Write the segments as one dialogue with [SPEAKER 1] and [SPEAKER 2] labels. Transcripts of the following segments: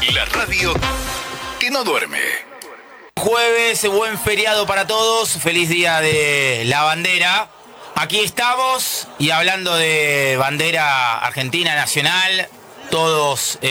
[SPEAKER 1] La radio que no duerme.
[SPEAKER 2] Jueves, buen feriado para todos, feliz día de la bandera. Aquí estamos y hablando de bandera argentina nacional, todos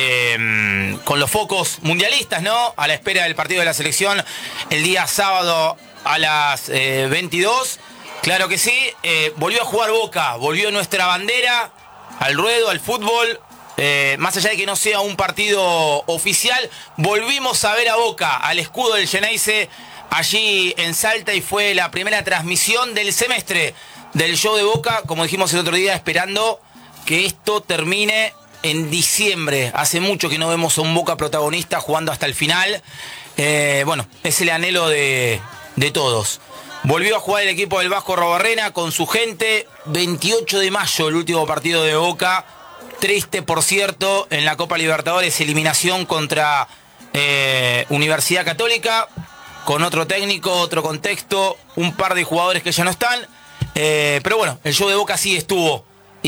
[SPEAKER 2] con los focos mundialistas, ¿no? A la espera del partido de la selección el día sábado a las 22. Claro que sí, volvió a jugar Boca, volvió nuestra bandera al ruedo, al fútbol. Más allá de que no sea un partido oficial, volvimos a ver a Boca, al escudo del Xeneize, allí en Salta, y fue la primera transmisión del semestre del show de Boca, como dijimos el otro día, esperando que esto termine en diciembre. Hace mucho que no vemos a un Boca protagonista jugando hasta el final. Bueno, es el anhelo de todos. Volvió a jugar el equipo del Vasco Arrobarrena con su gente. 28 de mayo, el último partido de Boca. Triste, por cierto, en la Copa Libertadores, eliminación contra Universidad Católica, con otro técnico, otro contexto, un par de jugadores que ya no están. Pero bueno, el show de Boca sí estuvo.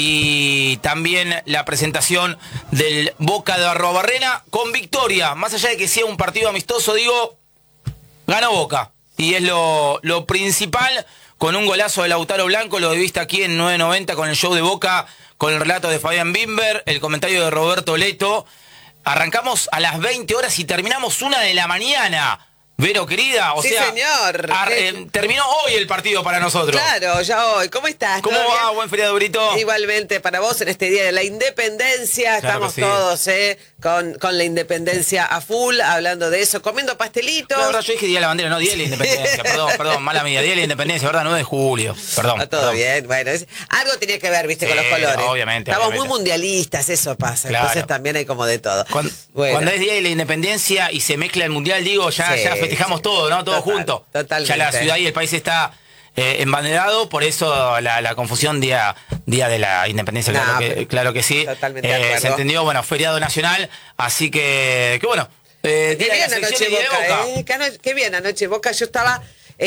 [SPEAKER 2] Y también la presentación del Boca de Arrobarrena con victoria. Más allá de que sea un partido amistoso, digo, ganó Boca. Y es lo principal, con un golazo de Lautaro Blanco. Lo viste aquí en 990 con el show de Boca, con el relato de Fabián Bimber, el comentario de Roberto Leto. Arrancamos a las 20 horas y terminamos 1 de la mañana. Vero, querida,
[SPEAKER 3] sí, señor.
[SPEAKER 2] Terminó hoy el partido para nosotros.
[SPEAKER 3] Claro, ya hoy. ¿Cómo estás?
[SPEAKER 2] ¿Cómo va?
[SPEAKER 3] Bien?
[SPEAKER 2] Buen feriado, Brito.
[SPEAKER 3] Igualmente para vos en este Día de la Independencia.
[SPEAKER 2] Claro,
[SPEAKER 3] estamos
[SPEAKER 2] sí.
[SPEAKER 3] todos con la independencia a full, hablando de eso, comiendo pastelitos.
[SPEAKER 2] La verdad, yo dije Día de la Bandera, no Día de la Independencia. Perdón, mala mía. Día de la Independencia, ¿verdad? 9 de julio. Perdón.
[SPEAKER 3] Está todo bien. Bueno, algo tenía que ver, viste,
[SPEAKER 2] Sí,
[SPEAKER 3] con los colores.
[SPEAKER 2] obviamente.
[SPEAKER 3] Estamos muy mundialistas, eso pasa.
[SPEAKER 2] Claro.
[SPEAKER 3] Entonces también hay como de todo.
[SPEAKER 2] Cuando es Día de la Independencia y se mezcla el Mundial, digo, ya festejamos todo, ¿no? Todo junto.
[SPEAKER 3] Totalmente.
[SPEAKER 2] Ya la ciudad y el país está embanderado, por eso la confusión Día de la Independencia, claro que sí.
[SPEAKER 3] Totalmente de acuerdo.
[SPEAKER 2] Se entendió, bueno, feriado nacional, así que bueno.
[SPEAKER 3] Qué bien anoche Boca, qué bien anoche Boca. Yo estaba,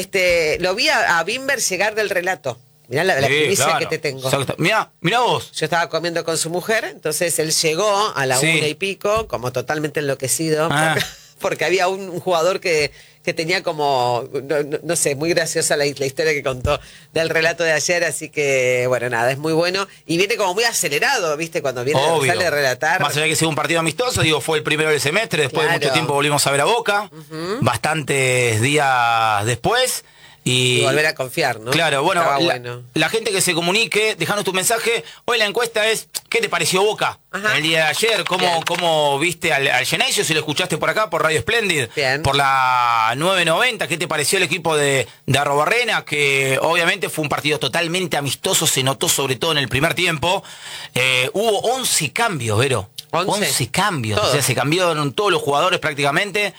[SPEAKER 3] lo vi a Bimber llegar del relato. Mirá la primicia
[SPEAKER 2] claro,
[SPEAKER 3] que te tengo.
[SPEAKER 2] Mirá vos.
[SPEAKER 3] Yo estaba comiendo con su mujer, entonces él llegó a la 1:00 como totalmente enloquecido, porque había un jugador que tenía como, no sé, muy graciosa la historia que contó del relato de ayer, así que, bueno, nada, es muy bueno. Y viene como muy acelerado, ¿viste? Cuando sale a relatar.
[SPEAKER 2] Más allá de que sea un partido amistoso, digo, fue el primero del semestre, después de mucho tiempo volvimos a ver a Boca, bastantes días después. Y
[SPEAKER 3] volver a confiar, ¿no?
[SPEAKER 2] Claro, bueno,
[SPEAKER 3] la
[SPEAKER 2] gente que se comunique, dejanos tu mensaje. Hoy la encuesta es, ¿qué te pareció Boca el día de ayer? ¿Cómo viste al Xeneize? Si lo escuchaste por acá, por Radio Splendid, por la 990, ¿qué te pareció el equipo de Arrobarrena? Que obviamente fue un partido totalmente amistoso, se notó sobre todo en el primer tiempo. Hubo 11 cambios, Vero. 11 cambios, o sea, se cambiaron todos los jugadores prácticamente.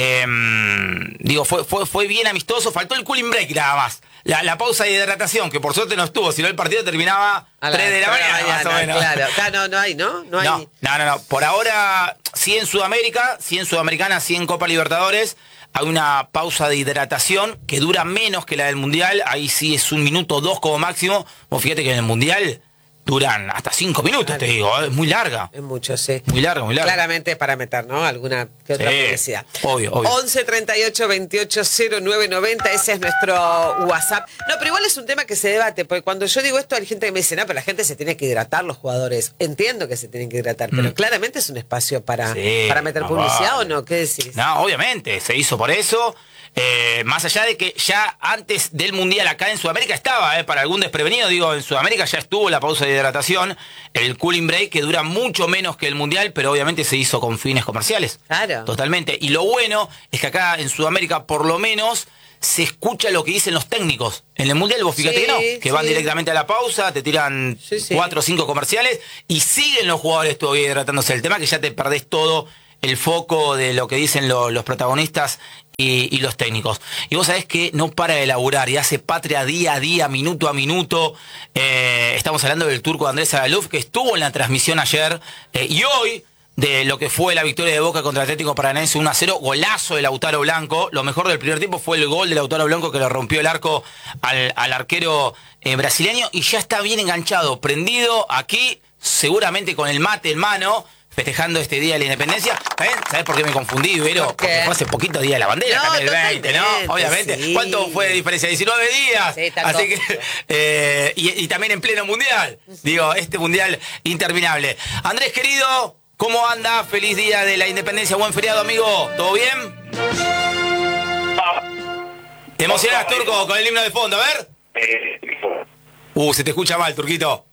[SPEAKER 2] Digo, fue bien amistoso, faltó el cooling break nada más. La pausa de hidratación, que por suerte no estuvo, si no el partido terminaba a 3 de la mañana, más o menos.
[SPEAKER 3] Claro, acá no hay, ¿no? No hay.
[SPEAKER 2] No. Por ahora, sí en Sudamérica, sí en Sudamericana, sí en Copa Libertadores, hay una pausa de hidratación que dura menos que la del Mundial. Ahí sí es 1 minuto, 2 como máximo. Vos fíjate que en el Mundial duran hasta 5 minutos, te digo, es muy larga.
[SPEAKER 3] Es mucho, sí.
[SPEAKER 2] Muy larga.
[SPEAKER 3] Claramente para meter, ¿no? Alguna que otra publicidad.
[SPEAKER 2] Obvio.
[SPEAKER 3] 11 38 28 09 90, ese es nuestro WhatsApp. No, pero igual es un tema que se debate, porque cuando yo digo esto hay gente que me dice, no, pero la gente se tiene que hidratar, los jugadores. Entiendo que se tienen que hidratar, pero claramente es un espacio para meter publicidad, ¿o no? ¿Qué decís?
[SPEAKER 2] No, obviamente, se hizo por eso. Más allá de que ya antes del Mundial acá en Sudamérica estaba, para algún desprevenido, digo, en Sudamérica ya estuvo la pausa de hidratación, el cooling break, que dura mucho menos que el Mundial, pero obviamente se hizo con fines comerciales.
[SPEAKER 3] Claro.
[SPEAKER 2] Totalmente. Y lo bueno es que acá en Sudamérica, por lo menos, se escucha lo que dicen los técnicos. En el Mundial vos fíjate que van directamente a la pausa, te tiran 4 o 5 comerciales y siguen los jugadores todavía hidratándose. El tema es que ya te perdés todo el foco de lo que dicen los protagonistas y los técnicos. Y vos sabés que no para de laburar y hace patria día a día, minuto a minuto. Estamos hablando del turco Andrés Agaluf, que estuvo en la transmisión ayer y hoy de lo que fue la victoria de Boca contra Atlético Paranaense 1-0, golazo de Lautaro Blanco. Lo mejor del primer tiempo fue el gol de Lautaro Blanco, que le rompió el arco al arquero brasileño, y ya está bien enganchado, prendido aquí, seguramente con el mate en mano, festejando este Día de la Independencia. ¿Sabés por qué me confundí, Vero?
[SPEAKER 3] ¿Por qué?
[SPEAKER 2] Porque fue hace poquito Día de la Bandera,
[SPEAKER 3] No,
[SPEAKER 2] también el 20, ¿no? Obviamente.
[SPEAKER 3] sí.
[SPEAKER 2] ¿Cuánto fue de diferencia? 19 días.
[SPEAKER 3] Sí, está
[SPEAKER 2] Así
[SPEAKER 3] todo.
[SPEAKER 2] que, y también en pleno Mundial. Digo, este Mundial interminable. Andrés, querido, ¿cómo anda? Feliz Día de la Independencia, buen feriado, amigo. ¿Todo bien? ¿Te emocionás, Turco, con el himno de fondo? A ver. Se te escucha mal, Turquito.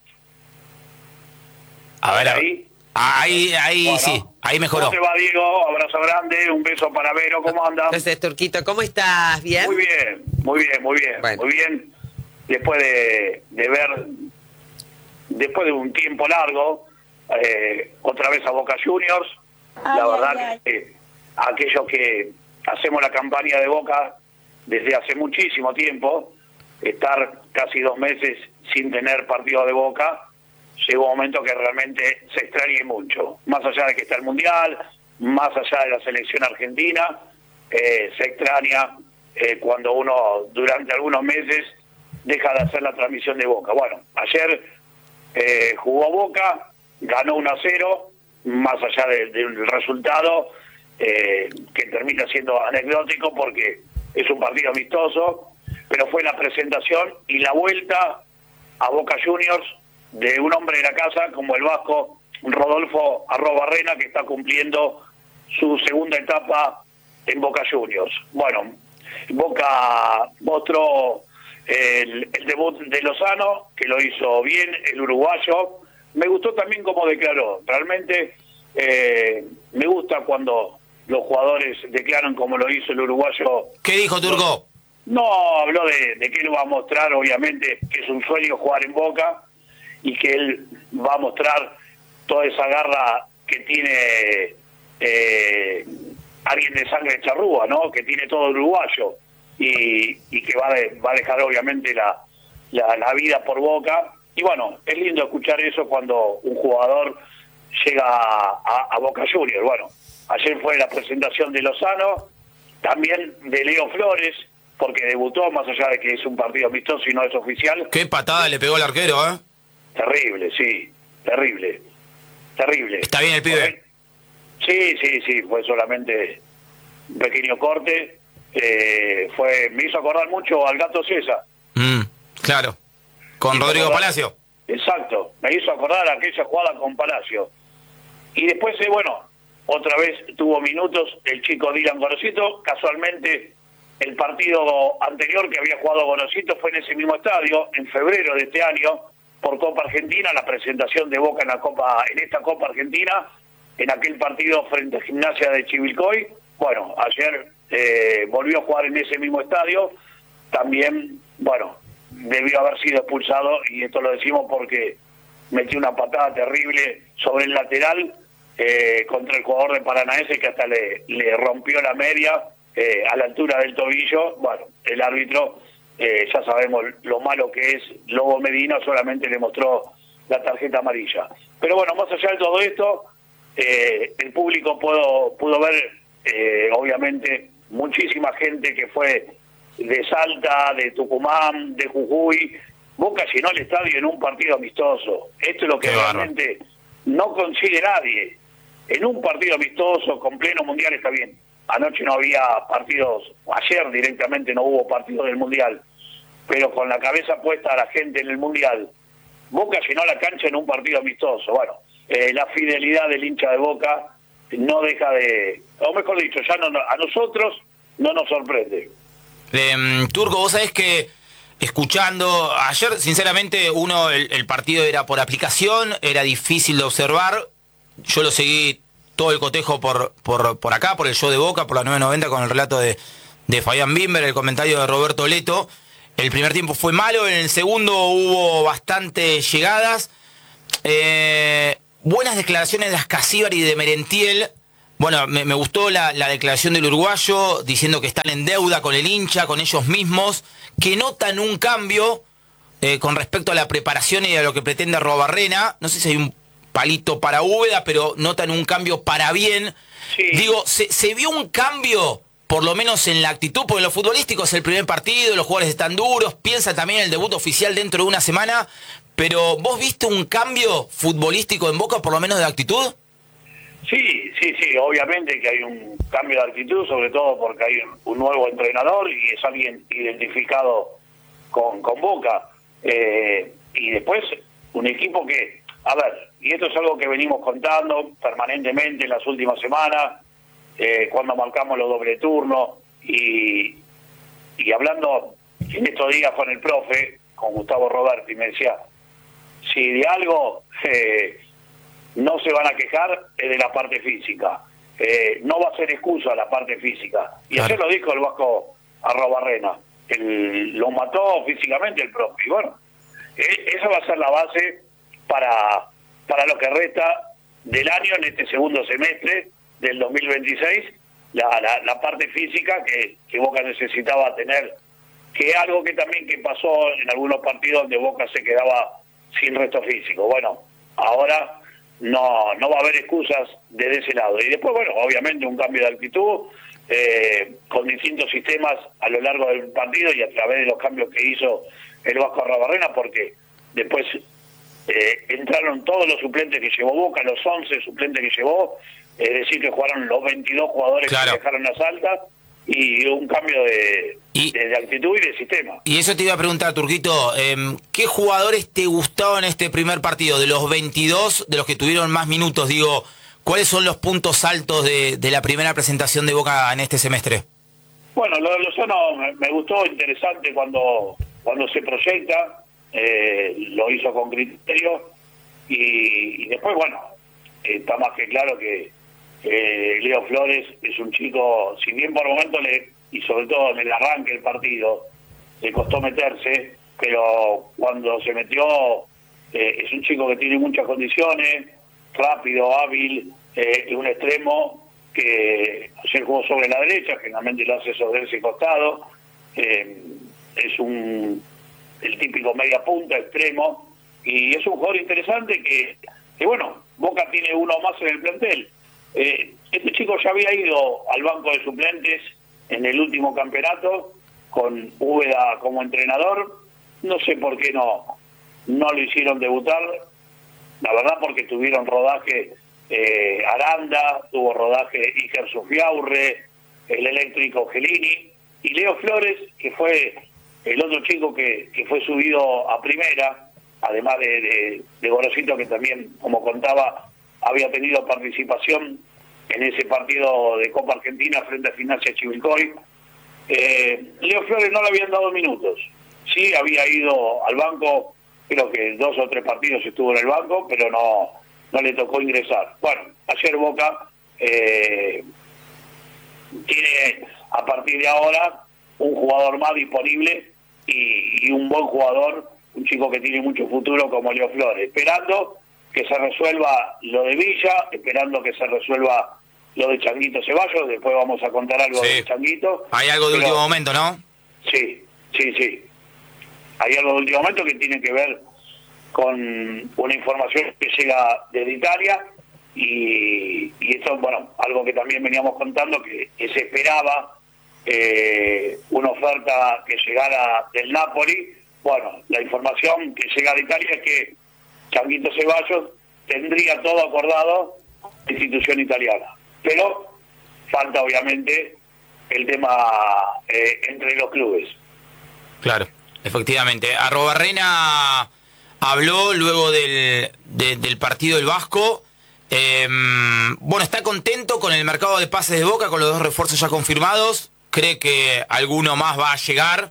[SPEAKER 2] A ver,
[SPEAKER 4] ¿Ahí?
[SPEAKER 2] Ahí
[SPEAKER 4] Bueno,
[SPEAKER 2] sí, ahí mejoró.
[SPEAKER 4] ¿Cómo te va, Diego? Abrazo grande, un beso para Vero, ¿cómo andas?
[SPEAKER 3] Entonces, Turquito, ¿cómo estás? ¿Bien?
[SPEAKER 4] Muy bien, muy bien, muy bien,
[SPEAKER 3] Bueno.
[SPEAKER 4] muy bien. Después de ver, después de un tiempo largo, otra vez a Boca Juniors, la verdad que aquellos que hacemos la campaña de Boca desde hace muchísimo tiempo, estar casi 2 meses sin tener partido de Boca, llegó un momento que realmente se extrañe mucho. Más allá de que está el Mundial, más allá de la selección argentina, se extraña cuando uno durante algunos meses deja de hacer la transmisión de Boca. Bueno, ayer jugó Boca, ganó 1-0, más allá del resultado, que termina siendo anecdótico porque es un partido amistoso, pero fue la presentación y la vuelta a Boca Juniors de un hombre de la casa como el vasco Rodolfo Arrobarrena, que está cumpliendo su segunda etapa en Boca Juniors. Bueno, Boca mostró el debut de Lozano, que lo hizo bien, el uruguayo. Me gustó también cómo declaró. Realmente me gusta cuando los jugadores declaran como lo hizo el uruguayo.
[SPEAKER 2] ¿Qué dijo, Turco?
[SPEAKER 4] No, habló de que él va a mostrar, obviamente, que es un sueño jugar en Boca y que él va a mostrar toda esa garra que tiene alguien de sangre charrúa, ¿no? Que tiene todo el uruguayo y que va a dejar, obviamente, la vida por Boca. Y bueno, es lindo escuchar eso cuando un jugador llega a Boca Juniors. Bueno, ayer fue la presentación de Lozano, también de Leo Flores, porque debutó, más allá de que es un partido amistoso y no es oficial.
[SPEAKER 2] Qué patada le pegó el arquero, ¿eh?
[SPEAKER 4] Terrible, sí, terrible.
[SPEAKER 2] ¿Está bien el pibe?
[SPEAKER 4] Sí, fue solamente un pequeño corte. Me hizo acordar mucho al Gato César.
[SPEAKER 2] Claro, con Rodrigo Palacio.
[SPEAKER 4] Exacto, me hizo acordar aquella jugada con Palacio. Y después, bueno, otra vez tuvo minutos el chico Dylan Gorosito. Casualmente, el partido anterior que había jugado Gorosito fue en ese mismo estadio, en febrero de este año, por Copa Argentina, la presentación de Boca en esta Copa Argentina, en aquel partido frente a Gimnasia de Chivilcoy. Bueno, ayer volvió a jugar en ese mismo estadio. También, bueno, debió haber sido expulsado, y esto lo decimos porque metió una patada terrible sobre el lateral contra el jugador de Paranaense, que hasta le rompió la media a la altura del tobillo. Bueno, el árbitro, ya sabemos lo malo que es Lobo Medina, solamente le mostró la tarjeta amarilla. Pero bueno, más allá de todo esto, el público pudo ver, obviamente, muchísima gente que fue de Salta, de Tucumán, de Jujuy. Boca llenó el estadio en un partido amistoso. Esto es lo que realmente no consigue nadie. En un partido amistoso, con pleno Mundial, está bien. Anoche no había partidos, ayer directamente no hubo partidos del Mundial, pero con la cabeza puesta a la gente en el Mundial, Boca llenó la cancha en un partido amistoso. Bueno, la fidelidad del hincha de Boca no deja de, o mejor dicho, ya a nosotros no nos sorprende.
[SPEAKER 2] Turco, vos sabés que escuchando, ayer sinceramente el partido era por aplicación, era difícil de observar. Yo lo seguí todo el cotejo por acá, por el show de Boca, por la 990, con el relato de Fabián Bimber, el comentario de Roberto Leto. El primer tiempo fue malo, en el segundo hubo bastantes llegadas. Buenas declaraciones de Ascasíbar y de Merentiel. Bueno, me gustó la declaración del uruguayo diciendo que están en deuda con el hincha, con ellos mismos, que notan un cambio con respecto a la preparación y a lo que pretende Arrobarrena. No sé si hay un palito para Úbeda, pero notan un cambio para bien. Sí. Digo, ¿se vio un cambio, por lo menos en la actitud? Porque en lo futbolístico es el primer partido, los jugadores están duros, piensa también en el debut oficial dentro de una semana, pero ¿vos viste un cambio futbolístico en Boca, por lo menos de actitud?
[SPEAKER 4] Sí, obviamente que hay un cambio de actitud, sobre todo porque hay un nuevo entrenador y es alguien identificado con Boca. Y después un equipo que, a ver, y esto es algo que venimos contando permanentemente en las últimas semanas, cuando marcamos los doble turnos y hablando en estos días con el profe, con Gustavo Roberti, me decía, si de algo no se van a quejar es de la parte física. No va a ser excusa la parte física. Y
[SPEAKER 2] claro.
[SPEAKER 4] ayer lo dijo el Vasco Arrobarrena. Lo mató físicamente el profe. Y bueno, esa va a ser la base para lo que resta del año en este segundo semestre del 2026. La parte física que Boca necesitaba tener, que es algo que también que pasó en algunos partidos donde Boca se quedaba sin resto físico. Bueno, ahora no va a haber excusas desde ese lado. Y después, bueno, obviamente un cambio de actitud, con distintos sistemas a lo largo del partido y a través de los cambios que hizo el Vasco Arrobarrena, porque después entraron todos los suplentes que llevó Boca, los 11 suplentes que llevó, es decir, que jugaron los 22 jugadores
[SPEAKER 2] claro.
[SPEAKER 4] que dejaron las altas, y un cambio de actitud y de sistema.
[SPEAKER 2] Y eso te iba a preguntar, Turquito, ¿qué jugadores te gustaban en este primer partido? De los 22, de los que tuvieron más minutos, digo, ¿cuáles son los puntos altos de la primera presentación de Boca en este semestre?
[SPEAKER 4] Bueno, lo de Lozano me gustó, interesante cuando se proyecta, lo hizo con criterio, y después, bueno, está más que claro que Leo Flores es un chico, si bien por momentos y sobre todo en el arranque del partido le costó meterse, pero cuando se metió es un chico que tiene muchas condiciones, rápido, hábil, un extremo que ayer jugó sobre la derecha, generalmente lo hace sobre ese costado, es el típico media punta, extremo, y es un jugador interesante que bueno, Boca tiene uno más en el plantel. Este chico ya había ido al banco de suplentes en el último campeonato con Úbeda como entrenador. No sé por qué no lo hicieron debutar. La verdad, porque tuvieron rodaje Aranda, tuvo rodaje Iker Sufiaurre, el eléctrico Gelini, y Leo Flores, que fue el otro chico que fue subido a primera, además de Gorosito, que también, como contaba, había tenido participación en ese partido de Copa Argentina frente a Gimnasia Chivilcoy. Leo Flores no le habían dado minutos. Sí, había ido al banco, creo que 2 o 3 partidos estuvo en el banco, pero no le tocó ingresar. Bueno, ayer Boca tiene a partir de ahora un jugador más disponible y un buen jugador, un chico que tiene mucho futuro como Leo Flores, esperando que se resuelva lo de Villa, esperando que se resuelva lo de Changuito Ceballos. Después vamos a contar algo de Changuito.
[SPEAKER 2] Hay algo de último momento, ¿no?
[SPEAKER 4] Sí. Hay algo de último momento que tiene que ver con una información que llega desde Italia y esto, bueno, algo que también veníamos contando, que se esperaba una oferta que llegara del Napoli. Bueno, la información que llega de Italia es que Changuito Ceballos tendría todo acordado con la institución italiana, pero falta obviamente el tema entre los clubes.
[SPEAKER 2] Claro, efectivamente. Arrobarrena habló luego del partido del Vasco. Bueno, está contento con el mercado de pases de Boca, con los 2 refuerzos ya confirmados. Cree que alguno más va a llegar.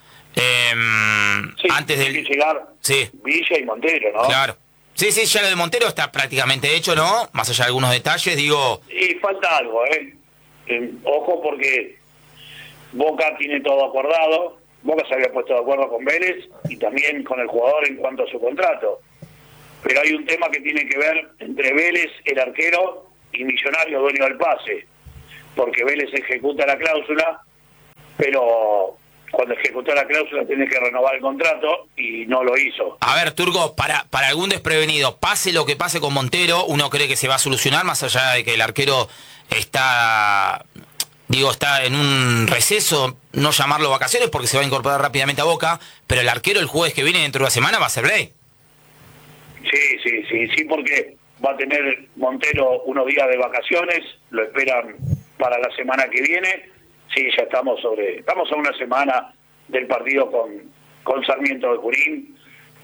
[SPEAKER 4] Sí,
[SPEAKER 2] antes
[SPEAKER 4] tiene que llegar Villa y Montero, ¿no?
[SPEAKER 2] Claro. Sí, ya lo de Montero está prácticamente hecho, ¿no? Más allá de algunos detalles, digo...
[SPEAKER 4] Y falta algo, ojo, porque Boca tiene todo acordado. Boca se había puesto de acuerdo con Vélez y también con el jugador en cuanto a su contrato. Pero hay un tema que tiene que ver entre Vélez, el arquero, y Millonario, dueño del pase. Porque Vélez ejecuta la cláusula, pero cuando ejecutó la cláusula tiene que renovar el contrato y no lo hizo.
[SPEAKER 2] A ver, Turco, para algún desprevenido, pase lo que pase con Montero, uno cree que se va a solucionar, más allá de que el arquero está en un receso, no llamarlo vacaciones porque se va a incorporar rápidamente a Boca, pero el arquero el jueves que viene, dentro de una semana, va a ser Bley.
[SPEAKER 4] Sí, porque va a tener Montero unos días de vacaciones, lo esperan para la semana que viene. Sí, ya estamos a una semana del partido con Sarmiento de Junín.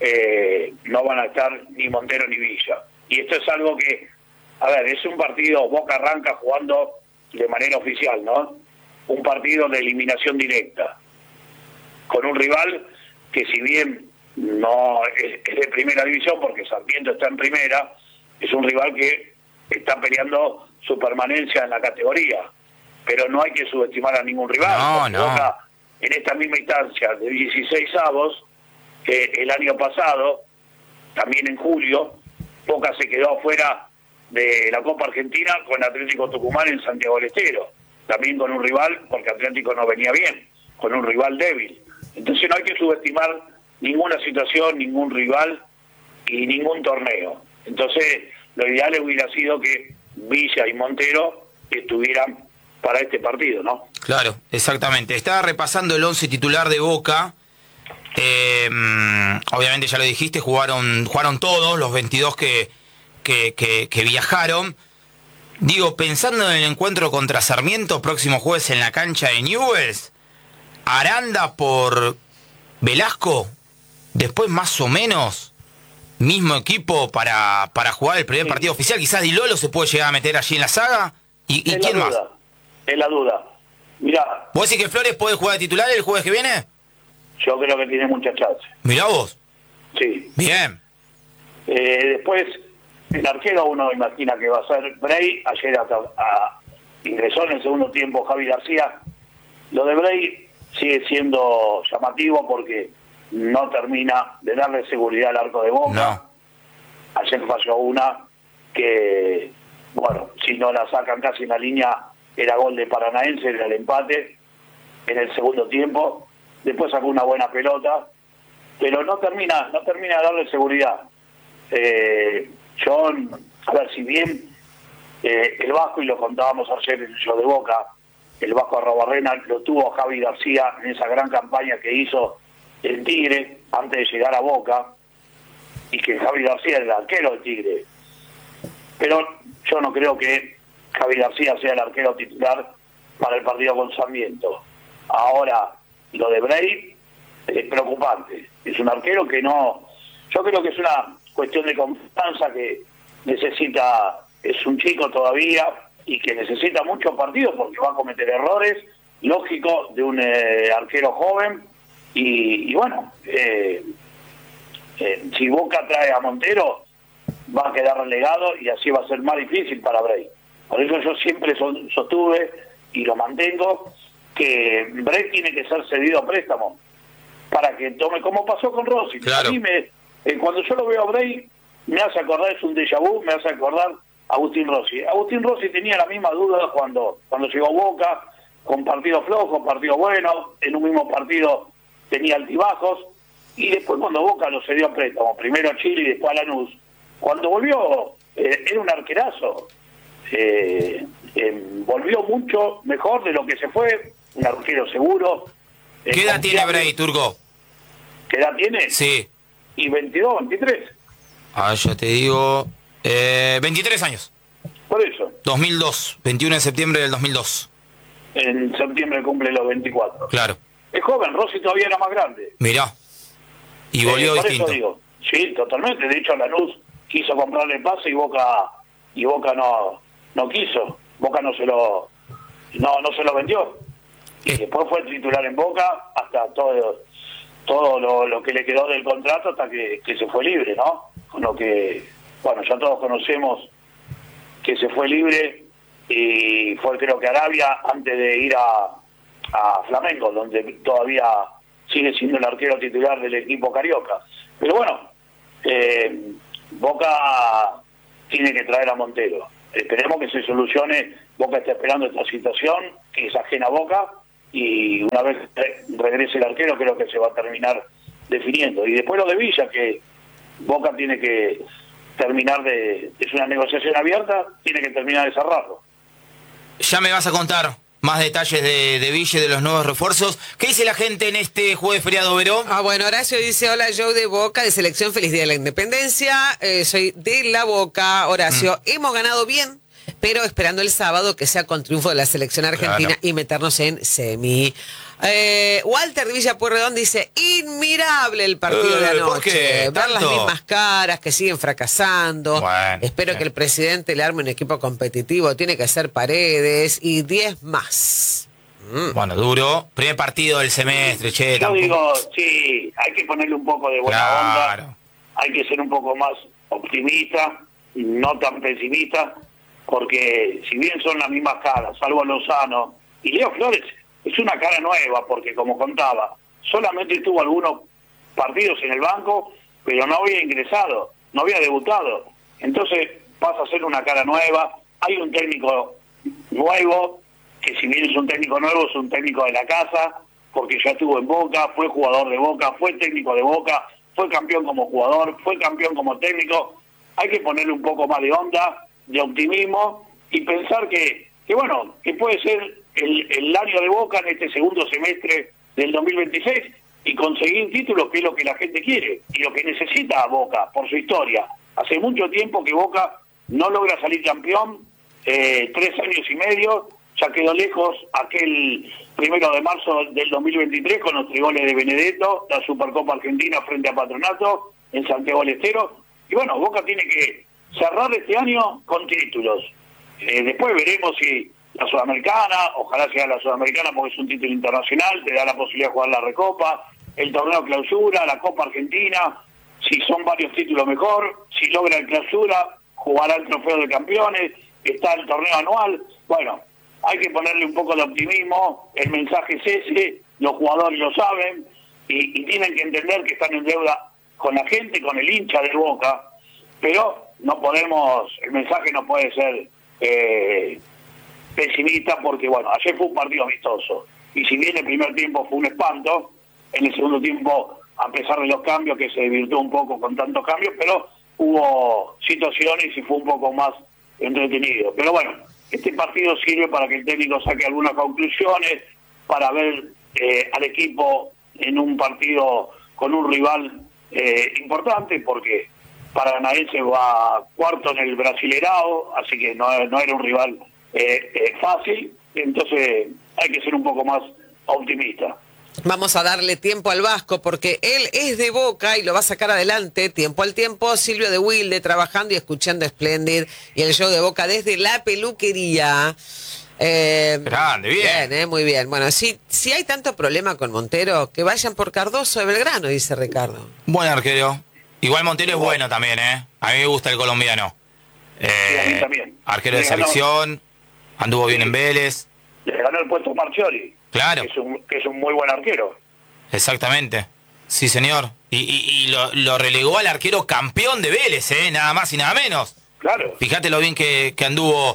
[SPEAKER 4] No van a estar ni Montero ni Villa. Y esto es algo que, a ver, es un partido, Boca arranca jugando de manera oficial, ¿no? Un partido de eliminación directa, con un rival que, si bien no es de primera división, porque Sarmiento está en primera, es un rival que está peleando su permanencia en la categoría. Pero no hay que subestimar a ningún rival.
[SPEAKER 2] No.
[SPEAKER 4] Boca, en esta misma instancia de 16avos, el año pasado, también en julio, Boca se quedó afuera de la Copa Argentina con Atlético Tucumán en Santiago del Estero, también con un rival, porque Atlético no venía bien, con un rival débil. Entonces no hay que subestimar ninguna situación, ningún rival y ningún torneo. Entonces lo ideal hubiera sido que Villa y Montero estuvieran para este partido, ¿no?
[SPEAKER 2] Claro, exactamente. Estaba repasando el 11 titular de Boca. Obviamente ya lo dijiste, jugaron todos los 22 que viajaron. Digo, pensando en el encuentro contra Sarmiento próximo jueves en la cancha de Newell's, Aranda por Velasco, después más o menos mismo equipo para jugar el primer partido oficial. Quizás Di Lolo se puede llegar a meter allí en la saga. ¿Y quién más?
[SPEAKER 4] Es la duda. Mirá,
[SPEAKER 2] ¿Vos decís que Flores puede jugar de titular el jueves que viene?
[SPEAKER 4] yo creo que tiene mucha chance.
[SPEAKER 2] Mirá vos.
[SPEAKER 4] Sí.
[SPEAKER 2] Bien.
[SPEAKER 4] Después, el arquero uno imagina que va a ser Bray. Ayer ingresó en el segundo tiempo Javi García. Lo de Bray sigue siendo llamativo porque no termina de darle seguridad al arco de Boca.
[SPEAKER 2] No.
[SPEAKER 4] Ayer falló una que, bueno, si no la sacan casi en la línea, era gol de Paranaense, era el empate en el segundo tiempo. Después sacó una buena pelota, pero no termina de darle seguridad. John, a ver, si bien el Vasco, y lo contábamos ayer en el show de Boca, el Vasco Arrobarrena lo tuvo Javi García en esa gran campaña que hizo el Tigre antes de llegar a Boca, y que Javi García era el arquero del Tigre. Pero yo no creo que Javi García sea el arquero titular para el partido con Sarmiento. Ahora, lo de Bray es preocupante. Es un arquero que no... Yo creo que es una cuestión de confianza que necesita... Es un chico todavía y que necesita muchos partidos porque va a cometer errores, lógico, de un arquero joven. Y bueno, si Boca trae a Montero, va a quedar relegado y así va a ser más difícil para Bray. Por eso yo siempre sostuve y lo mantengo, que Bray tiene que ser cedido a préstamo para que tome, como pasó con Rossi.
[SPEAKER 2] Claro.
[SPEAKER 4] A mí cuando yo lo veo a Bray, me hace acordar, es un déjà vu, me hace acordar a Agustín Rossi. Agustín Rossi tenía la misma duda cuando llegó a Boca, con partidos flojos, partidos buenos, en un mismo partido tenía altibajos, y después cuando Boca lo cedió a préstamo, primero a Chile y después a Lanús, cuando volvió, era un arquerazo. Volvió mucho mejor de lo que se fue, un arquero seguro.
[SPEAKER 2] ¿Qué edad tiene Bray, Turco?
[SPEAKER 4] ¿Qué edad tiene?
[SPEAKER 2] Sí.
[SPEAKER 4] Y 22, 23.
[SPEAKER 2] Ah, ya te digo... 23 años.
[SPEAKER 4] Por eso.
[SPEAKER 2] 2002, 21 de septiembre del 2002.
[SPEAKER 4] En septiembre cumple los 24.
[SPEAKER 2] Claro.
[SPEAKER 4] Es joven, Rossi todavía era más grande.
[SPEAKER 2] Mirá. Y volvió
[SPEAKER 4] por
[SPEAKER 2] distinto.
[SPEAKER 4] Eso digo. Sí, totalmente. De hecho, Lanús quiso comprarle el pase y Boca no quiso. Boca no se lo vendió. Y después fue el titular en Boca hasta todo lo que le quedó del contrato hasta que se fue libre, ¿no? Con lo que, bueno, ya todos conocemos que se fue libre y fue, creo que Arabia, antes de ir a Flamengo, donde todavía sigue siendo el arquero titular del equipo carioca. Pero bueno, Boca tiene que traer a Montero. Esperemos que se solucione. Boca está esperando esta situación, que es ajena a Boca, y una vez regrese el arquero creo que se va a terminar definiendo. Y después lo de Villa, que Boca tiene que terminar es una negociación abierta, tiene que terminar de cerrarlo.
[SPEAKER 2] Ya me vas a contar más detalles de Ville, de los nuevos refuerzos. ¿Qué dice la gente en este jueves feriado, Verón?
[SPEAKER 3] Bueno, Horacio dice, hola, Joe de Boca, de Selección, feliz día de la Independencia. Soy de La Boca, Horacio. Hemos ganado bien, pero esperando el sábado que sea con triunfo de la selección argentina y meternos en semi. Walter de Villa Pueyrredón dice, inmirable el partido de anoche.
[SPEAKER 2] ¿Por qué?
[SPEAKER 3] Ver las mismas caras que siguen fracasando.
[SPEAKER 2] Bueno,
[SPEAKER 3] espero que el presidente le arme un equipo competitivo. Tiene que ser Paredes y 10 más.
[SPEAKER 2] Bueno, duro. Primer partido del semestre, che.
[SPEAKER 4] Yo digo, sí, hay que ponerle un poco de buena onda. Hay que ser un poco más optimista, no tan pesimista, porque si bien son las mismas caras, salvo Lozano y Leo Flores, es una cara nueva, porque como contaba, solamente tuvo algunos partidos en el banco, pero no había ingresado, no había debutado. Entonces pasa a ser una cara nueva. Hay un técnico nuevo, que si bien es un técnico nuevo, es un técnico de la casa, porque ya estuvo en Boca, fue jugador de Boca, fue técnico de Boca, fue campeón como jugador, fue campeón como técnico. Hay que ponerle un poco más de onda, de optimismo, y pensar que bueno, que puede ser el año de Boca en este segundo semestre del 2026 y conseguir títulos, que es lo que la gente quiere y lo que necesita Boca por su historia. Hace mucho tiempo que Boca no logra salir campeón, 3 años y medio, ya quedó lejos aquel 1 de marzo del 2023 con los 3 goles de Benedetto, la Supercopa Argentina frente a Patronato en Santiago del Estero. Y bueno, Boca tiene que cerrar este año con títulos. Después veremos si la Sudamericana, ojalá sea la Sudamericana porque es un título internacional, te da la posibilidad de jugar la Recopa, el torneo Clausura, la Copa Argentina, si son varios títulos mejor, si logra el Clausura, jugará el Trofeo de Campeones, está el torneo anual. Bueno, hay que ponerle un poco de optimismo, el mensaje es ese, los jugadores lo saben y tienen que entender que están en deuda con la gente, con el hincha de Boca, pero no podemos, el mensaje no puede ser pesimista, porque bueno, ayer fue un partido amistoso y si bien el primer tiempo fue un espanto, en el segundo tiempo, a pesar de los cambios, que se divirtió un poco con tantos cambios, pero hubo situaciones y fue un poco más entretenido. Pero bueno, este partido sirve para que el técnico saque algunas conclusiones, para ver al equipo en un partido con un rival importante, porque Paranaense va cuarto en el Brasilerao, así que no era un rival fácil. Entonces hay que ser un poco más optimista.
[SPEAKER 3] Vamos a darle tiempo al Vasco porque él es de Boca y lo va a sacar adelante tiempo al tiempo. Silvio de Wilde trabajando y escuchando Splendid y el show de Boca desde la peluquería.
[SPEAKER 2] Grande, bien.
[SPEAKER 3] Muy bien. Bueno, si hay tanto problema con Montero, que vayan por Cardoso de Belgrano, dice Ricardo.
[SPEAKER 2] Buen arquero. Igual Montero es bueno también, ¿eh? A mí me gusta el colombiano.
[SPEAKER 4] Sí, a mí también.
[SPEAKER 2] Arquero de selección, anduvo bien en Vélez.
[SPEAKER 4] Le ganó el puesto a Marchiori.
[SPEAKER 2] Claro.
[SPEAKER 4] Que es un muy buen arquero.
[SPEAKER 2] Exactamente. Sí, señor. Y lo relegó al arquero campeón de Vélez, nada más y nada menos.
[SPEAKER 4] Claro.
[SPEAKER 2] Fíjate lo bien que anduvo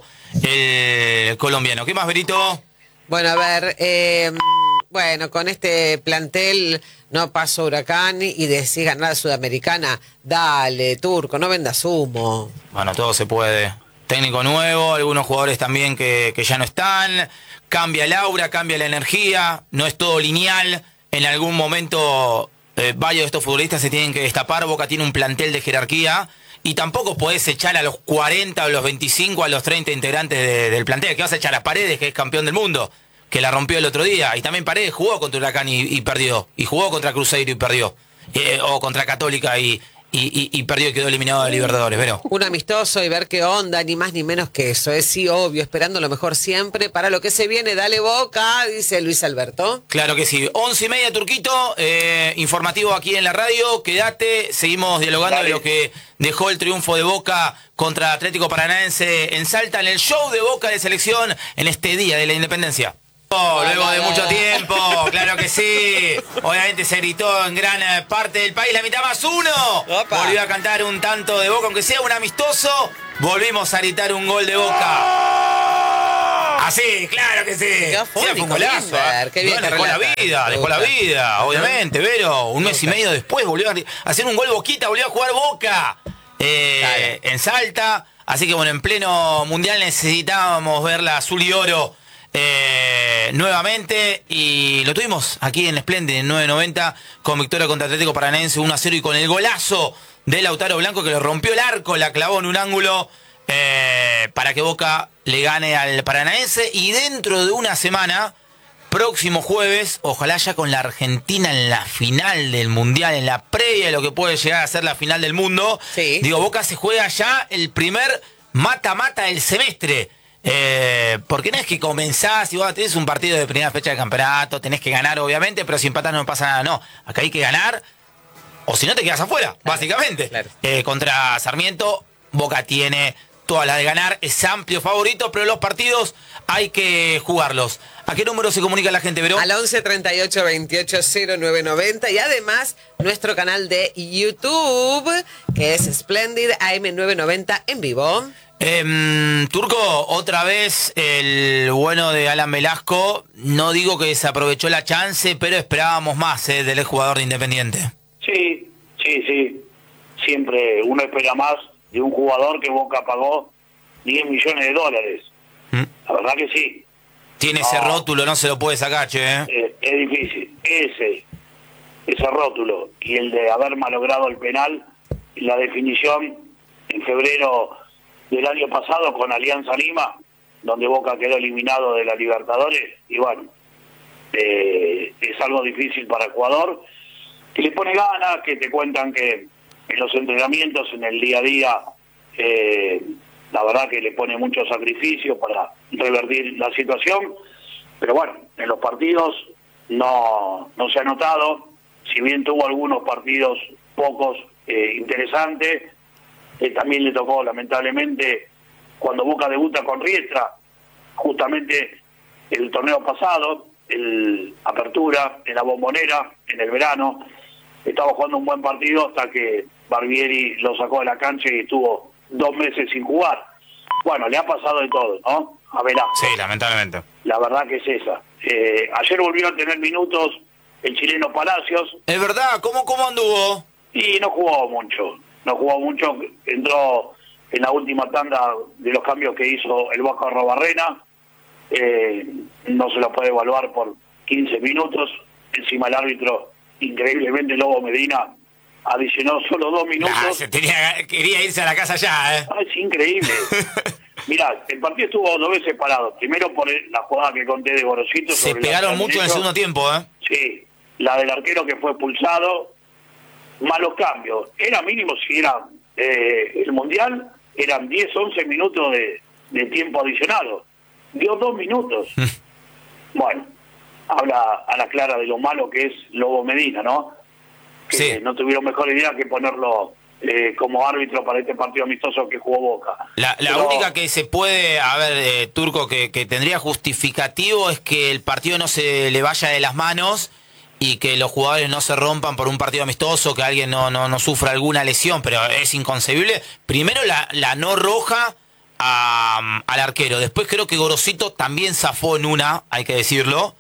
[SPEAKER 2] el colombiano. ¿Qué más, Berito?
[SPEAKER 3] Bueno, a ver, bueno, con este plantel no pasó Huracán y decís ganar la Sudamericana. Dale, Turco, no vendas humo.
[SPEAKER 2] Bueno, todo se puede. Técnico nuevo, algunos jugadores también que ya no están. Cambia el aura, cambia la energía, no es todo lineal. En algún momento varios de estos futbolistas se tienen que destapar. Boca tiene un plantel de jerarquía y tampoco podés echar a los 40, a los 25, a los 30 integrantes del plantel. ¿Qué vas a echar a Paredes, que es campeón del mundo, que la rompió el otro día? Y también Paredes jugó contra Huracán y perdió. Y jugó contra Cruzeiro y perdió. O contra Católica y perdió y quedó eliminado de Libertadores, pero
[SPEAKER 3] un amistoso y ver qué onda, ni más ni menos que eso. Es sí, obvio, esperando lo mejor siempre para lo que se viene. Dale Boca, dice Luis Alberto.
[SPEAKER 2] Claro que sí. 11:30, Turquito, informativo aquí en la radio. Quédate, seguimos dialogando de lo que dejó el triunfo de Boca contra Atlético Paranaense en Salta, en el show de Boca de selección en este Día de la Independencia. Luego de mucho tiempo, claro que sí. Obviamente se gritó en gran parte del país, la mitad más uno.
[SPEAKER 3] Opa.
[SPEAKER 2] Volvió a cantar un tanto de Boca, aunque sea un amistoso. Volvimos a gritar un gol de Boca. Así, claro que sí.
[SPEAKER 3] Qué
[SPEAKER 2] Sí, fue un golazo.
[SPEAKER 3] Qué bien que
[SPEAKER 2] dejó la vida, obviamente. Vero, un mes y medio después volvió a hacer un gol Boquita, volvió a jugar Boca en Salta. Así que bueno, en pleno mundial necesitábamos ver la azul y oro nuevamente, y lo tuvimos aquí en Splendid en 990 con victoria contra Atlético Paranaense 1-0 y con el golazo de Lautaro Blanco que le rompió el arco, la clavó en un ángulo para que Boca le gane al Paranaense. Y dentro de una semana, próximo jueves, ojalá ya con la Argentina en la final del Mundial, en la previa de lo que puede llegar a ser la final del mundo.
[SPEAKER 3] Sí.
[SPEAKER 2] Digo, Boca se juega ya el primer mata-mata del semestre. Porque no es que comenzás y vos tenés un partido de primera fecha de campeonato, tenés que ganar obviamente, pero si empatás no pasa nada, no. Acá hay que ganar, o si no te quedas afuera, básicamente.
[SPEAKER 3] Claro.
[SPEAKER 2] Contra Sarmiento, Boca tiene todas las de ganar, es amplio favorito, pero los partidos hay que jugarlos. ¿A qué número se comunica la gente, Verón?
[SPEAKER 3] Al 11 38 28 0990 y además nuestro canal de YouTube, que es Splendid AM990 en vivo.
[SPEAKER 2] Turco, otra vez el bueno de Alan Velasco, no digo que desaprovechó la chance, pero esperábamos más del jugador de Independiente.
[SPEAKER 4] Sí. Siempre uno espera más de un jugador que Boca pagó $10 millones. La verdad que sí.
[SPEAKER 2] Tiene ese rótulo, no se lo puede sacar, che.
[SPEAKER 4] Es difícil. Ese rótulo y el de haber malogrado el penal, la definición en febrero del año pasado con Alianza Lima, donde Boca quedó eliminado de la Libertadores, y bueno, es algo difícil para el jugador, que le pone ganas, que te cuentan que en los entrenamientos, en el día a día, la verdad que le pone mucho sacrificio para revertir la situación, pero bueno, en los partidos no se ha notado, si bien tuvo algunos partidos pocos interesantes. También le tocó, lamentablemente, cuando Boca debuta con Riestra, justamente el torneo pasado, el Apertura, en la Bombonera, en el verano, estaba jugando un buen partido hasta que Barbieri lo sacó de la cancha y estuvo 2 meses sin jugar. Bueno, le ha pasado de todo, ¿no? A Velasco.
[SPEAKER 2] Sí, lamentablemente.
[SPEAKER 4] La verdad que es esa. Ayer volvió a tener minutos el chileno Palacios.
[SPEAKER 2] Es verdad, ¿cómo anduvo?
[SPEAKER 4] Y no jugó mucho, entró en la última tanda de los cambios que hizo el Vasco Arrobarrena, no se lo puede evaluar por 15 minutos, encima el árbitro, increíblemente Lobo Medina, adicionó solo 2 minutos.
[SPEAKER 2] Quería irse a la casa ya,
[SPEAKER 4] Es increíble. Mirá, el partido estuvo 2 veces parado, primero por la jugada que conté de Gorosito.
[SPEAKER 2] Se pegaron mucho en el segundo tiempo,
[SPEAKER 4] Sí, la del arquero que fue expulsado. Malos cambios. Era mínimo si era el Mundial, eran 10, 11 minutos de tiempo adicionado. Dio 2 minutos. Bueno, habla a la clara de lo malo que es Lobo Medina, ¿no? Que
[SPEAKER 2] sí.
[SPEAKER 4] No tuvieron mejor idea que ponerlo como árbitro para este partido amistoso que jugó Boca.
[SPEAKER 2] Pero única que se puede, Turco, que tendría justificativo es que el partido no se le vaya de las manos y que los jugadores no se rompan por un partido amistoso, que alguien no sufra alguna lesión, pero es inconcebible. Primero la no roja al arquero, después creo que Gorosito también zafó en una, hay que decirlo.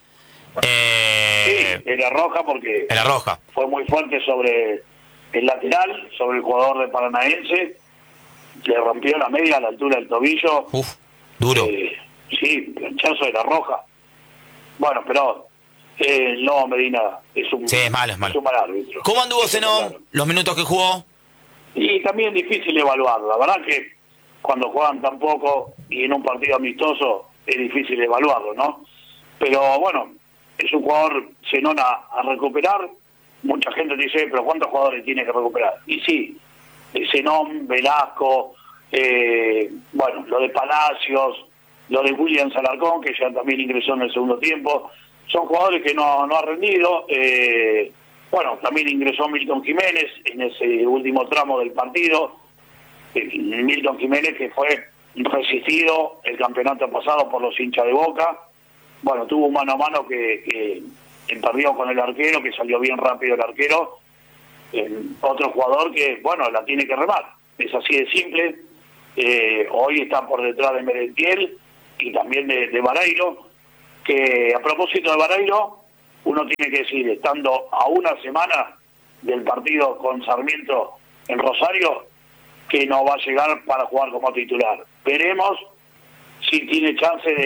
[SPEAKER 4] Sí, era roja porque
[SPEAKER 2] era roja.
[SPEAKER 4] Fue muy fuerte sobre el lateral, sobre el jugador de Paranaense, le rompió la media a la altura del tobillo.
[SPEAKER 2] Duro.
[SPEAKER 4] Sí, planchazo, era roja. Bueno, pero no, Medina es un,
[SPEAKER 2] sí, es malo.
[SPEAKER 4] Es un mal árbitro.
[SPEAKER 2] ¿Cómo anduvo Zenón los minutos que jugó?
[SPEAKER 4] Y también difícil evaluarlo. La verdad que cuando juegan tan poco y en un partido amistoso es difícil evaluarlo, ¿no? Pero bueno, es un jugador Zenón a recuperar. Mucha gente dice, pero ¿cuántos jugadores tiene que recuperar? Y sí, Zenón, Velasco, bueno, lo de Palacios, lo de William Alarcón, que ya también ingresó en el segundo tiempo. Son jugadores que no ha rendido. Bueno, también ingresó Milton Jiménez en ese último tramo del partido. Milton Jiménez, que fue resistido el campeonato pasado por los hinchas de Boca. Bueno, tuvo un mano a mano que perdió con el arquero, que salió bien rápido el arquero. Otro jugador que, bueno, la tiene que remar. Es así de simple. Hoy está por detrás de Merentiel y también de Vareiro, que a propósito de Vareiro, uno tiene que decir, estando a una semana del partido con Sarmiento en Rosario, que no va a llegar para jugar como titular. Veremos si tiene chance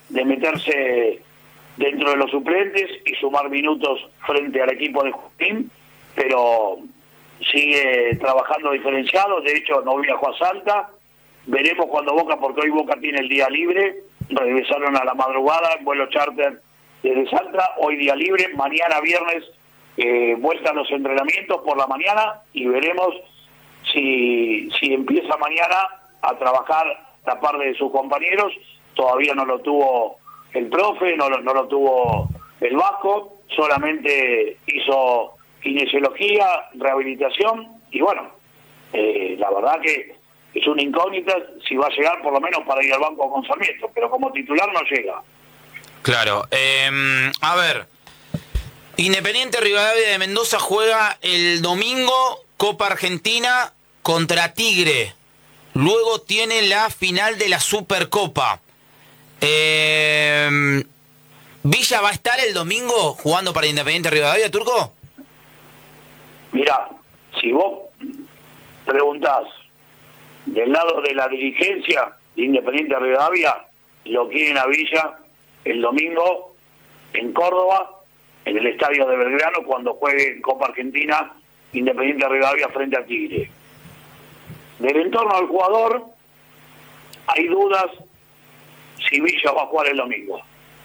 [SPEAKER 4] de meterse dentro de los suplentes y sumar minutos frente al equipo de Junín, pero sigue trabajando diferenciado. De hecho, no viajó a Salta. Veremos cuando Boca, porque hoy Boca tiene el día libre, regresaron a la madrugada en vuelo charter desde Salta, hoy día libre, mañana viernes vuelta a los entrenamientos por la mañana y veremos si empieza mañana a trabajar la par de sus compañeros. Todavía no lo tuvo el profe, no lo tuvo el Vasco, solamente hizo kinesiología, rehabilitación y bueno, la verdad que es una incógnita si va a llegar por lo menos para ir al banco con Sarmiento, pero como titular no llega.
[SPEAKER 2] Claro. A ver, Independiente Rivadavia de Mendoza juega el domingo Copa Argentina contra Tigre. Luego tiene la final de la Supercopa. ¿Villa va a estar el domingo jugando para Independiente Rivadavia, Turco?
[SPEAKER 4] Mirá, si vos preguntás del lado de la dirigencia de Independiente Rivadavia, lo quieren a Villa el domingo en Córdoba, en el estadio de Belgrano, cuando juegue en Copa Argentina Independiente Rivadavia frente a Tigre. Del entorno del jugador hay dudas si Villa va a jugar el domingo.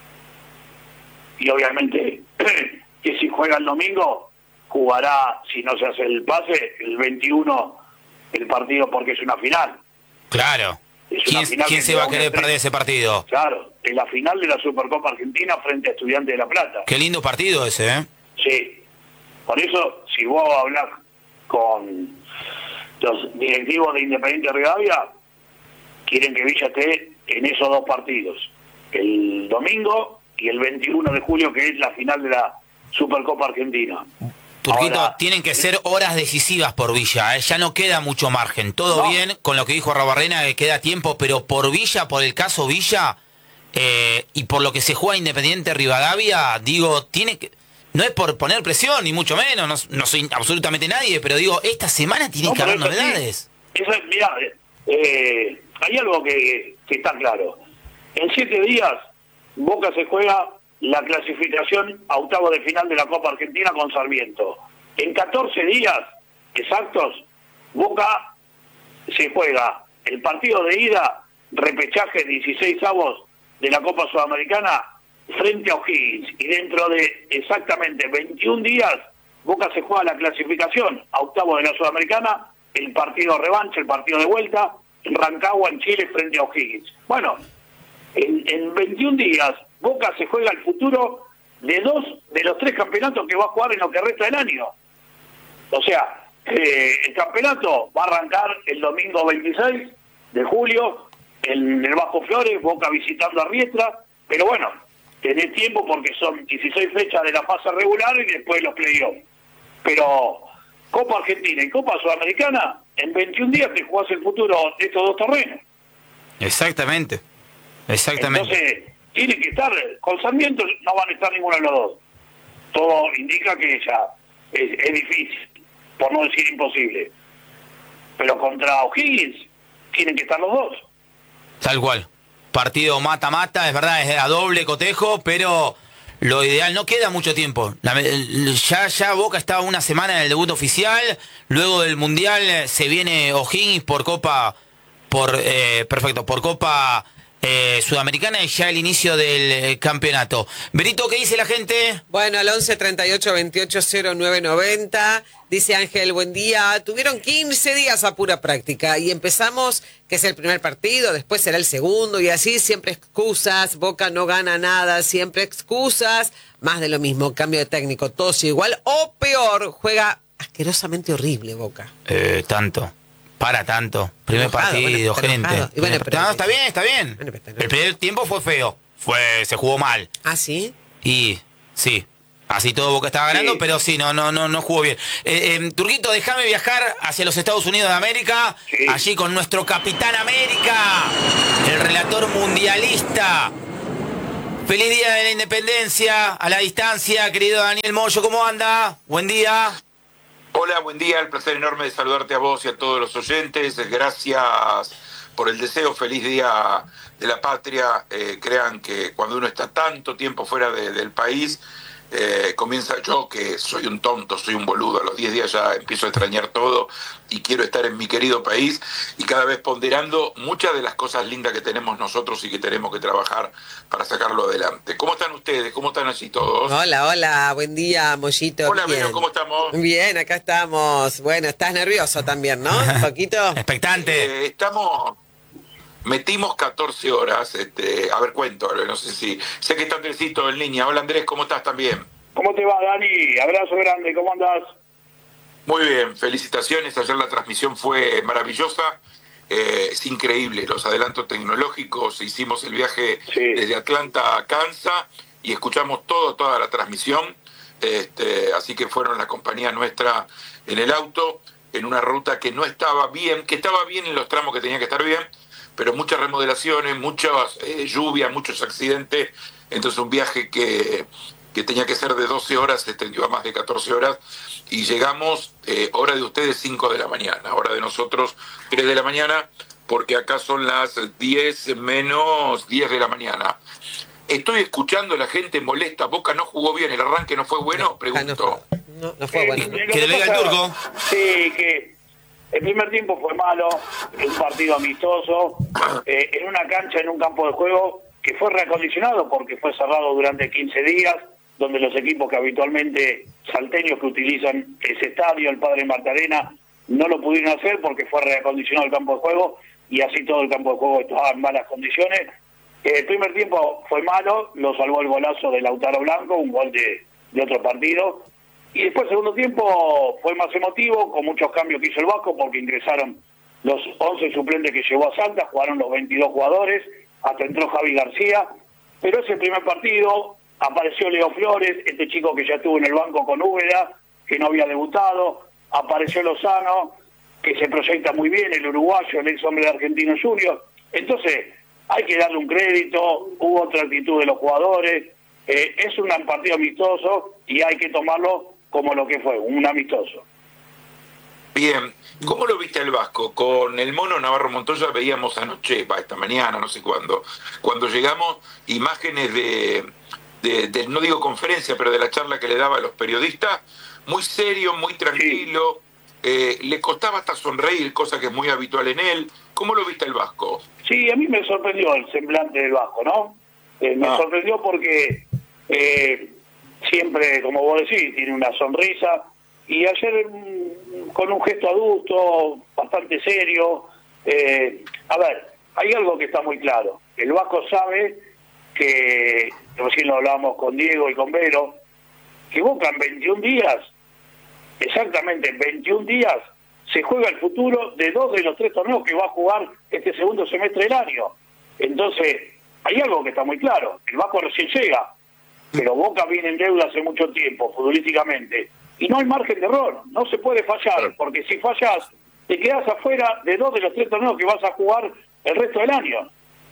[SPEAKER 4] Y obviamente que si juega el domingo, jugará, si no se hace el pase, el 21 el partido, porque es una final.
[SPEAKER 2] Claro. ¿Quién se va a querer perder ese partido?
[SPEAKER 4] Claro, en la final de la Supercopa Argentina frente a Estudiantes de La Plata.
[SPEAKER 2] Qué lindo partido ese, ¿eh?
[SPEAKER 4] Sí. Por eso, si vos hablas con los directivos de Independiente Rivadavia, quieren que Villa esté en esos dos partidos. El domingo y el 21 de julio, que es la final de la Supercopa Argentina.
[SPEAKER 2] Turquito,
[SPEAKER 4] ahora,
[SPEAKER 2] tienen que ser horas decisivas por Villa, ¿eh? Ya no queda mucho margen. Todo bien con lo que dijo Rabarrena, que queda tiempo, pero por Villa, por el caso Villa, y por lo que se juega Independiente Rivadavia, digo, tiene que... No es por poner presión, ni mucho menos, no soy absolutamente nadie, pero digo, esta semana tiene que haber novedades.
[SPEAKER 4] Sí. Mirá, hay algo que está claro. En 7 días, Boca se juega la clasificación a octavos de final de la Copa Argentina con Sarmiento. En 14 días exactos, Boca se juega el partido de ida, repechaje 16avos de la Copa Sudamericana frente a O'Higgins. Y dentro de exactamente 21 días, Boca se juega la clasificación a octavos de la Sudamericana, el partido revancha, el partido de vuelta, en Rancagua, en Chile, frente a O'Higgins. Bueno, en 21 días, Boca se juega el futuro de 2 de los 3 campeonatos que va a jugar en lo que resta del año. O sea, el campeonato va a arrancar el domingo 26 de julio en el Bajo Flores, Boca visitando a Riestra, pero bueno, tenés tiempo porque son 16 fechas de la fase regular y después los playoffs. Pero Copa Argentina y Copa Sudamericana, en 21 días te jugás el futuro de estos dos torneos.
[SPEAKER 2] Exactamente.
[SPEAKER 4] Entonces, tiene que estar, con Sarmiento no van a estar ninguno de los dos. Todo indica que ya es difícil, por no decir imposible. Pero contra O'Higgins tienen que estar los dos.
[SPEAKER 2] Tal cual. Partido mata-mata, es verdad, es a doble cotejo, pero lo ideal, no queda mucho tiempo. Ya Boca está una semana en el debut oficial, luego del Mundial se viene O'Higgins por Copa, por Copa Sudamericana y ya el inicio del campeonato. Berito, ¿qué dice la gente?
[SPEAKER 3] Bueno, al 11 38 28 09 90, dice Ángel, buen día. Tuvieron 15 días a pura práctica y empezamos, que es el primer partido, después será el segundo y así, siempre excusas, Boca no gana nada, siempre excusas, más de lo mismo, cambio de técnico, todos igual o peor, juega asquerosamente horrible Boca.
[SPEAKER 2] Tanto. Para tanto. Primer
[SPEAKER 3] Enojado,
[SPEAKER 2] partido,
[SPEAKER 3] bueno,
[SPEAKER 2] gente.
[SPEAKER 3] bueno, pero
[SPEAKER 2] no, está bien.
[SPEAKER 3] Bueno,
[SPEAKER 2] El primer tiempo fue feo. Se jugó mal.
[SPEAKER 3] ¿Ah, sí?
[SPEAKER 2] Y sí. Así todo Boca estaba ganando,
[SPEAKER 4] Sí.
[SPEAKER 2] pero sí, no jugó bien. Turquito, déjame viajar hacia los Estados Unidos de América,
[SPEAKER 4] Sí.
[SPEAKER 2] allí con nuestro Capitán América, el relator mundialista. Feliz Día de la Independencia, a la distancia, querido Daniel Moyo, ¿cómo anda? Buen día.
[SPEAKER 5] Hola, buen día, el placer enorme de saludarte a vos y a todos los oyentes. Gracias por el deseo, feliz Día de la Patria. Crean que cuando uno está tanto tiempo fuera del país, comienza, yo que soy un tonto, soy un boludo, a los 10 días ya empiezo a extrañar todo y quiero estar en mi querido país, y cada vez ponderando muchas de las cosas lindas que tenemos nosotros y que tenemos que trabajar para sacarlo adelante. ¿Cómo están ustedes? ¿Cómo están allí todos?
[SPEAKER 3] Hola, buen día, Mollito.
[SPEAKER 5] Hola,
[SPEAKER 3] bien.
[SPEAKER 5] Vero, ¿cómo estamos?
[SPEAKER 3] Bien, acá estamos. Bueno, estás nervioso también, ¿no? Un poquito.
[SPEAKER 2] Expectante.
[SPEAKER 5] Metimos 14 horas, a ver, cuento, no sé si... Sé que está Andresito en línea. Hola, Andrés, ¿cómo estás también?
[SPEAKER 4] ¿Cómo te va, Dani? Abrazo grande, ¿cómo andás?
[SPEAKER 5] Muy bien, felicitaciones. Ayer la transmisión fue maravillosa. Es increíble los adelantos tecnológicos. Hicimos el viaje desde Atlanta a Kansas y escuchamos toda la transmisión. Así que fueron la compañía nuestra en el auto, en una ruta que no estaba bien, que estaba bien en los tramos que tenía que estar bien, pero muchas remodelaciones, muchas lluvias, muchos accidentes. Entonces un viaje que tenía que ser de 12 horas se extendió a más de 14 horas y llegamos, hora de ustedes 5 de la mañana, hora de nosotros 3 de la mañana, porque acá son las 10 menos 10 de la mañana. Estoy escuchando, la gente molesta, Boca no jugó bien, el arranque no fue bueno, pregunto.
[SPEAKER 3] No fue bueno.
[SPEAKER 2] Que le venga el turco.
[SPEAKER 4] Sí, que el primer tiempo fue malo, un partido amistoso, en una cancha, en un campo de juego que fue reacondicionado porque fue cerrado durante 15 días, donde los equipos que habitualmente salteños que utilizan ese estadio, el Padre Marta Arena, no lo pudieron hacer porque fue reacondicionado el campo de juego y así todo el campo de juego estaba en malas condiciones. El primer tiempo fue malo, lo salvó el golazo de Lautaro Blanco, un gol de otro partido. Y después el segundo tiempo fue más emotivo, con muchos cambios que hizo el Vasco, porque ingresaron los 11 suplentes que llevó a Salta, jugaron los 22 jugadores, hasta entró Javi García. Pero ese primer partido apareció Leo Flores, este chico que ya estuvo en el banco con Úbeda, que no había debutado, apareció Lozano, que se proyecta muy bien, el uruguayo, el ex hombre de Argentino Junior. Entonces, hay que darle un crédito, hubo otra actitud de los jugadores, es un partido amistoso y hay que tomarlo como lo que fue, un amistoso.
[SPEAKER 5] Bien, ¿cómo lo viste el Vasco? Con el Mono Navarro Montoya veíamos anoche, esta mañana, no sé cuándo, cuando llegamos, imágenes de no digo conferencia, pero de la charla que le daba a los periodistas, muy serio, muy tranquilo, le costaba hasta sonreír, cosa que es muy habitual en él. ¿Cómo lo viste el Vasco?
[SPEAKER 4] Sí, a mí me sorprendió el semblante del Vasco, ¿no? Me sorprendió porque siempre, como vos decís, tiene una sonrisa, y ayer con un gesto adulto, bastante serio. A ver, hay algo que está muy claro. El Vasco sabe que, recién lo hablábamos con Diego y con Vero, que Boca en 21 días, exactamente en 21 días, se juega el futuro de 2 de los 3 torneos que va a jugar este segundo semestre del año. Entonces, hay algo que está muy claro. El Vasco recién llega, pero Boca viene en deuda hace mucho tiempo, futbolísticamente. Y no hay margen de error, no se puede fallar, porque si fallas, te quedas afuera de 2 de los 3 torneos que vas a jugar el resto del año.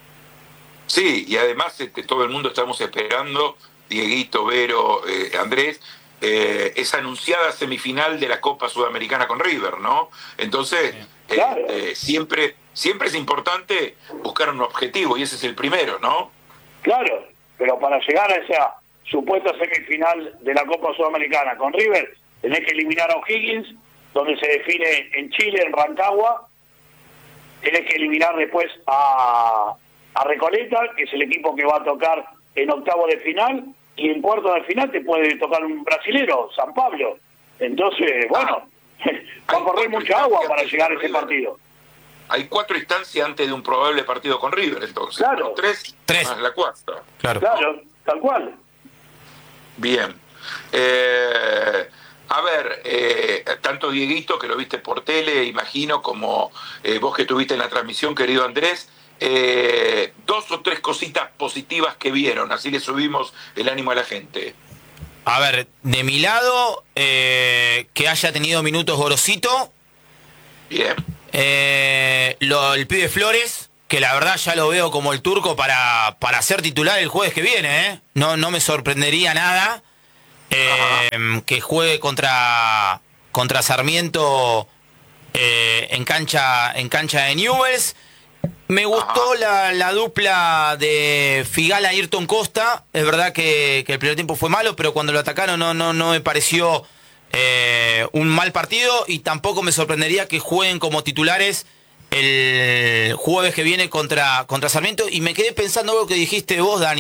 [SPEAKER 5] Sí, y además todo el mundo estamos esperando, Dieguito, Vero, Andrés, esa anunciada semifinal de la Copa Sudamericana con River, ¿no? Entonces,
[SPEAKER 4] claro.
[SPEAKER 5] siempre es importante buscar un objetivo, y ese es el primero, ¿no?
[SPEAKER 4] Claro, pero para llegar a esa supuesta semifinal de la Copa Sudamericana con River, tenés que eliminar a O'Higgins, donde se define en Chile, en Rancagua. Tenés que eliminar después a Recoleta, que es el equipo que va a tocar en octavo de final, y en cuarto de final te puede tocar un brasilero, San Pablo. Entonces, bueno, va a correr mucha agua para llegar a ese partido.
[SPEAKER 5] Hay 4 instancias antes de un probable partido con River, entonces.
[SPEAKER 4] Claro.
[SPEAKER 5] 3 más la cuarta.
[SPEAKER 2] Claro,
[SPEAKER 4] tal cual.
[SPEAKER 5] Bien. A ver, tanto Dieguito, que lo viste por tele, imagino, como vos que estuviste en la transmisión, querido Andrés, 2 o 3 cositas positivas que vieron, así le subimos el ánimo a la gente.
[SPEAKER 2] A ver, de mi lado, que haya tenido minutos Gorosito.
[SPEAKER 5] Bien.
[SPEAKER 2] El pibe Flores, que la verdad ya lo veo como el turco para ser titular el jueves que viene, ¿eh? No me sorprendería nada que juegue contra Sarmiento en cancha de Newell's. Me gustó la dupla de Figala-Ayrton Costa. Es verdad que el primer tiempo fue malo, pero cuando lo atacaron no me pareció un mal partido, y tampoco me sorprendería que jueguen como titulares el jueves que viene contra Sarmiento. Y me quedé pensando algo que dijiste vos, Dani.